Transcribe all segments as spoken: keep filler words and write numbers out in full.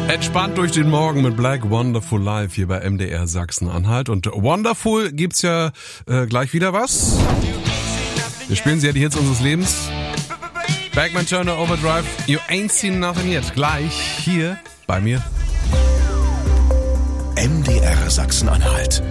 Entspannt durch den Morgen mit Black Wonderful Life hier bei M D R Sachsen-Anhalt. Und Wonderful gibt's ja äh, gleich wieder was. Wir spielen sie ja die Hits unseres Lebens. Backman Turner Overdrive, You Ain't Seen Nothing Yet. Gleich hier bei mir. M D R Sachsen-Anhalt.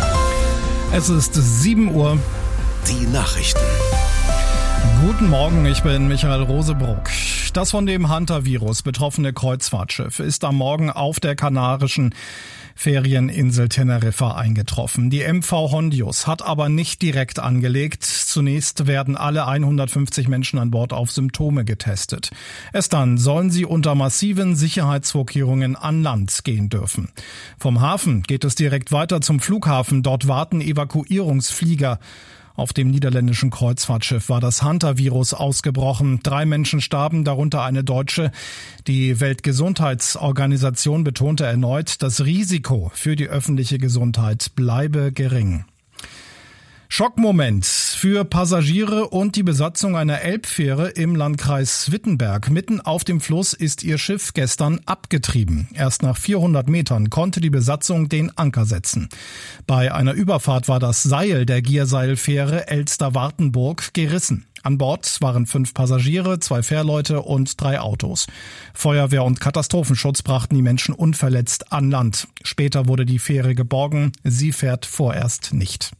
Es ist sieben Uhr. Die Nachrichten. Guten Morgen, ich bin Michael Rosebruck. Das von dem Hunter-Virus betroffene Kreuzfahrtschiff ist am Morgen auf der kanarischen Ferieninsel Teneriffa eingetroffen. Die M V Hondius hat aber nicht direkt angelegt. Zunächst werden alle hundertfünfzig Menschen an Bord auf Symptome getestet. Erst dann sollen sie unter massiven Sicherheitsvorkehrungen an Land gehen dürfen. Vom Hafen geht es direkt weiter zum Flughafen. Dort warten Evakuierungsflieger. Auf dem niederländischen Kreuzfahrtschiff war das Hunter-Virus ausgebrochen. Drei Menschen starben, darunter eine Deutsche. Die Weltgesundheitsorganisation betonte erneut, das Risiko für die öffentliche Gesundheit bleibe gering. Schockmoment für Passagiere und die Besatzung einer Elbfähre im Landkreis Wittenberg. Mitten auf dem Fluss ist ihr Schiff gestern abgetrieben. Erst nach vierhundert Metern konnte die Besatzung den Anker setzen. Bei einer Überfahrt war das Seil der Gierseilfähre Elster-Wartenburg gerissen. An Bord waren fünf Passagiere, zwei Fährleute und drei Autos. Feuerwehr und Katastrophenschutz brachten die Menschen unverletzt an Land. Später wurde die Fähre geborgen. Sie fährt vorerst nicht.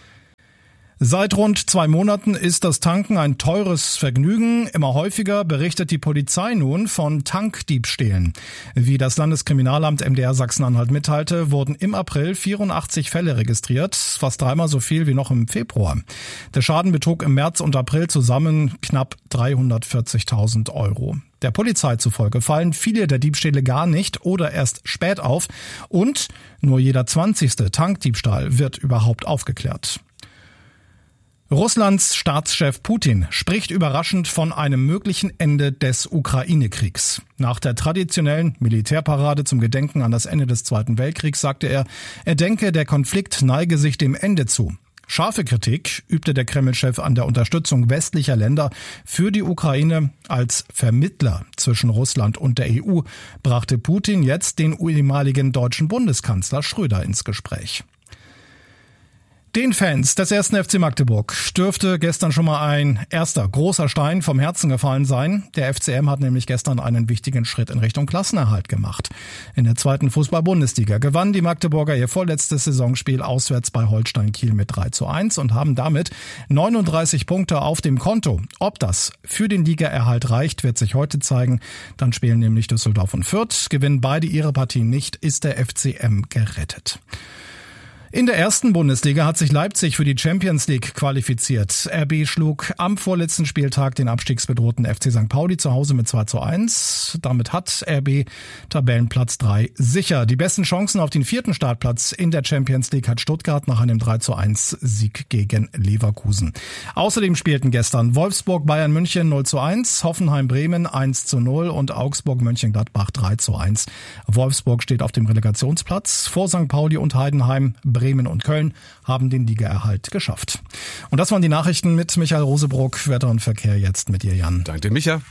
Seit rund zwei Monaten ist das Tanken ein teures Vergnügen. Immer häufiger berichtet die Polizei nun von Tankdiebstählen. Wie das Landeskriminalamt M D R Sachsen-Anhalt mitteilte, wurden im April vierundachtzig Fälle registriert, fast dreimal so viel wie noch im Februar. Der Schaden betrug im März und April zusammen knapp dreihundertvierzigtausend Euro. Der Polizei zufolge fallen viele der Diebstähle gar nicht oder erst spät auf und nur jeder zwanzigste Tankdiebstahl wird überhaupt aufgeklärt. Russlands Staatschef Putin spricht überraschend von einem möglichen Ende des Ukraine-Kriegs. Nach der traditionellen Militärparade zum Gedenken an das Ende des Zweiten Weltkriegs sagte er, er denke, der Konflikt neige sich dem Ende zu. Scharfe Kritik übte der Kreml-Chef an der Unterstützung westlicher Länder für die Ukraine. Als Vermittler zwischen Russland und der E U brachte Putin jetzt den ehemaligen deutschen Bundeskanzler Schröder ins Gespräch. Den Fans des ersten F C Magdeburg dürfte gestern schon mal ein erster großer Stein vom Herzen gefallen sein. Der F C M hat nämlich gestern einen wichtigen Schritt in Richtung Klassenerhalt gemacht. In der zweiten Fußball-Bundesliga gewannen die Magdeburger ihr vorletztes Saisonspiel auswärts bei Holstein Kiel mit drei zu eins und haben damit neununddreißig Punkte auf dem Konto. Ob das für den Ligaerhalt reicht, wird sich heute zeigen. Dann spielen nämlich Düsseldorf und Fürth. Gewinnen beide ihre Partien nicht, ist der F C M gerettet. In der ersten Bundesliga hat sich Leipzig für die Champions League qualifiziert. R B schlug am vorletzten Spieltag den abstiegsbedrohten F C Sankt Pauli zu Hause mit zwei zu eins. Damit hat R B Tabellenplatz drei sicher. Die besten Chancen auf den vierten Startplatz in der Champions League hat Stuttgart nach einem drei zu eins Sieg gegen Leverkusen. Außerdem spielten gestern Wolfsburg Bayern München null zu eins, Hoffenheim Bremen eins zu null und Augsburg Mönchengladbach drei zu eins. Wolfsburg steht auf dem Relegationsplatz vor Sankt Pauli und Heidenheim. Bremen und Köln haben den Ligaerhalt geschafft. Und das waren die Nachrichten mit Michael Rosebruck. Wetter und Verkehr jetzt mit dir, Jan. Danke dir, Micha.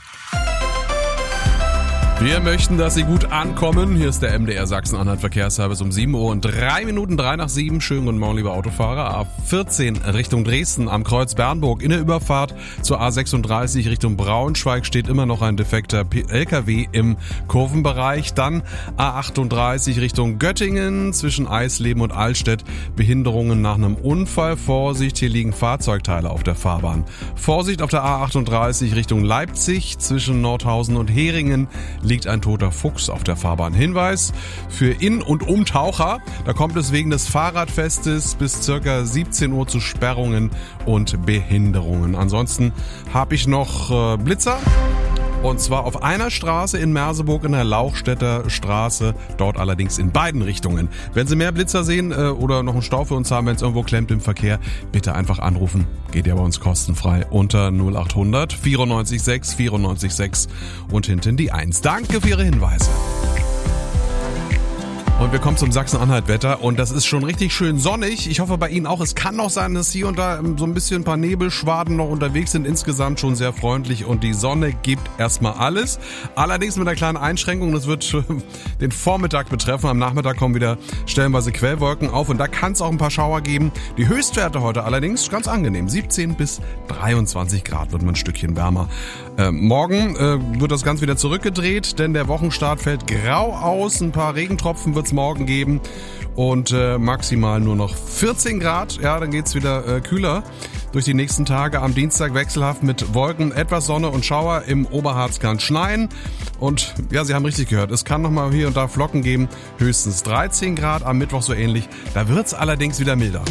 Wir möchten, dass Sie gut ankommen. Hier ist der M D R Sachsen-Anhalt Verkehrsservice um sieben Uhr und drei Minuten drei nach sieben. Schönen guten Morgen, liebe Autofahrer. A vierzehn Richtung Dresden am Kreuz Bernburg in der Überfahrt zur A sechsunddreißig Richtung Braunschweig steht immer noch ein defekter L K W im Kurvenbereich. Dann A achtunddreißig Richtung Göttingen zwischen Eisleben und Altstedt. Behinderungen nach einem Unfall. Vorsicht, hier liegen Fahrzeugteile auf der Fahrbahn. Vorsicht auf der A achtunddreißig Richtung Leipzig zwischen Nordhausen und Heringen. Liegt ein toter Fuchs auf der Fahrbahn. Hinweis für In- und Umtaucher. Da kommt es wegen des Fahrradfestes bis circa siebzehn Uhr zu Sperrungen und Behinderungen. Ansonsten habe ich noch äh, Blitzer. Und zwar auf einer Straße in Merseburg in der Lauchstädter Straße, dort allerdings in beiden Richtungen. Wenn Sie mehr Blitzer sehen äh, oder noch einen Stau für uns haben, wenn es irgendwo klemmt im Verkehr, bitte einfach anrufen. Geht ja bei uns kostenfrei unter null acht hundert vierundneunzig sechs vierundneunzig sechs und hinten die eins. Danke für Ihre Hinweise. Und wir kommen zum Sachsen-Anhalt-Wetter und das ist schon richtig schön sonnig. Ich hoffe bei Ihnen auch. Es kann noch sein, dass hier und da so ein bisschen ein paar Nebelschwaden noch unterwegs sind. Insgesamt schon sehr freundlich und die Sonne gibt erstmal alles. Allerdings mit einer kleinen Einschränkung. Das wird den Vormittag betreffen. Am Nachmittag kommen wieder stellenweise Quellwolken auf und da kann es auch ein paar Schauer geben. Die Höchstwerte heute allerdings ganz angenehm. siebzehn bis dreiundzwanzig Grad wird man ein Stückchen wärmer. Äh, morgen äh, wird das Ganze wieder zurückgedreht, denn der Wochenstart fällt grau aus. Ein paar Regentropfen wird es morgen geben und äh, maximal nur noch vierzehn Grad. Ja, dann geht's wieder äh, kühler durch die nächsten Tage. Am Dienstag wechselhaft mit Wolken, etwas Sonne und Schauer. Im Oberharz kann schneien. Und ja, Sie haben richtig gehört, es kann nochmal hier und da Flocken geben. Höchstens dreizehn Grad, am Mittwoch so ähnlich. Da wird's allerdings wieder milder.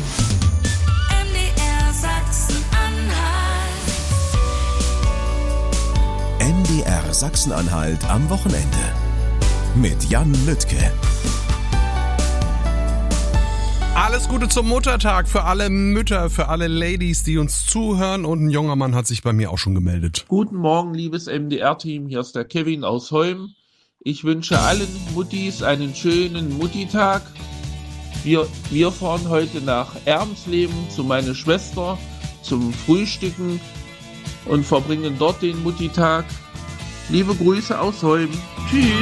M D R Sachsen-Anhalt am Wochenende mit Jan Lüttke. Alles Gute zum Muttertag für alle Mütter, für alle Ladies, die uns zuhören. Und ein junger Mann hat sich bei mir auch schon gemeldet. Guten Morgen, liebes M D R-Team. Hier ist der Kevin aus Holm. Ich wünsche allen Muttis einen schönen Muttitag. Wir, wir fahren heute nach Ermsleben zu meiner Schwester zum Frühstücken und verbringen dort den Muttitag. Liebe Grüße aus Holm. Tschüss.